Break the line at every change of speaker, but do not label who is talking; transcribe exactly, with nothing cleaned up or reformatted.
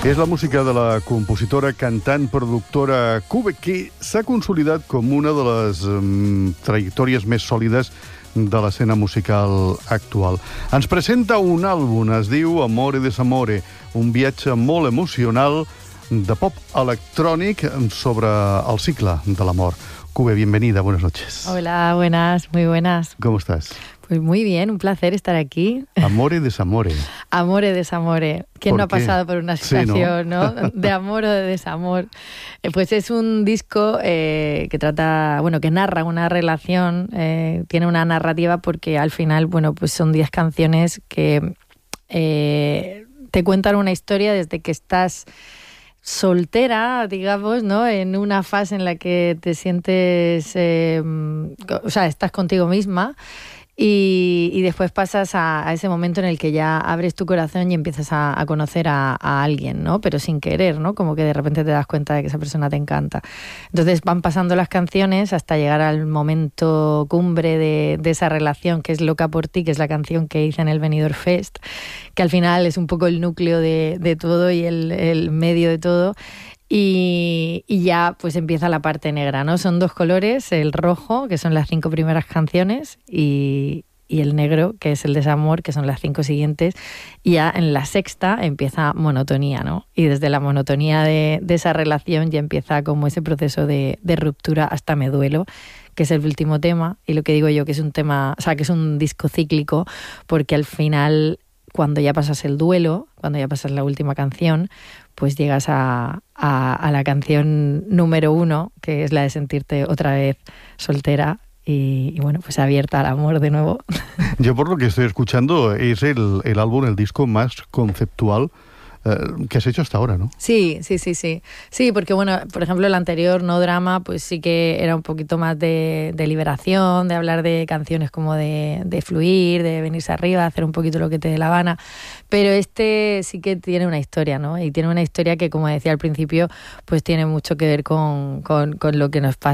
És la música de la compositora, cantant, productora Cube, que s'ha consolidat com una de les um, trajectòries més sòlides de l'escena musical actual. Ens presenta un àlbum, es diu Amore Desamore, un viatge molt emocional de pop electrònic sobre el cicle de l'amor. Cube, bienvenida, buenas noches.
Hola, buenas, muy buenas.
¿Cómo estás?
Pues muy bien, un placer estar aquí.
Amore Desamore.
Amore Desamore. ¿Quién no ha pasado por una situación,
sí,
¿no? ¿no? de amor o de desamor? Eh, pues es un disco eh, que trata, bueno, que narra una relación, eh, tiene una narrativa porque al final, bueno, pues son diez canciones que eh, te cuentan una historia desde que estás soltera, digamos, ¿no? En una fase en la que te sientes, eh, o sea, estás contigo misma. Y, y después pasas a, a ese momento en el que ya abres tu corazón y empiezas a, a conocer a, a alguien, ¿no? Pero sin querer, ¿no? Como que de repente te das cuenta de que esa persona te encanta. Entonces van pasando las canciones hasta llegar al momento cumbre de, de esa relación, que es Loca por ti, que es la canción que hice en el Benidorm Fest, que al final es un poco el núcleo de, de todo y el, el medio de todo. Y, y ya pues empieza la parte negra, ¿no? Son dos colores, el rojo, que son las cinco primeras canciones, y, y el negro, que es el desamor, que son las cinco siguientes. Y ya en la sexta empieza monotonía, ¿no? Y desde la monotonía de, de esa relación ya empieza como ese proceso de, de ruptura hasta me duelo, que es el último tema. Y lo que digo yo, que es un tema, o sea, que es un disco cíclico, porque al final, cuando ya pasas el duelo, cuando ya pasas la última canción, pues llegas a, a, a la canción número uno, que es la de sentirte otra vez soltera y, y bueno, pues abierta al amor de nuevo.
Yo por lo que estoy escuchando es el, el álbum, el disco más conceptual eh, que has hecho hasta ahora, ¿no?
Sí, sí, sí, sí. Sí, porque bueno, por ejemplo, el anterior, No Drama, pues sí que era un poquito más de, de liberación, de hablar de canciones como de, de fluir, de venirse arriba, hacer un poquito lo que te dé la gana. Pero este sí que tiene una historia, ¿no? Y tiene una historia que, como decía al principio, pues tiene mucho que ver con, con, con lo que nos pasa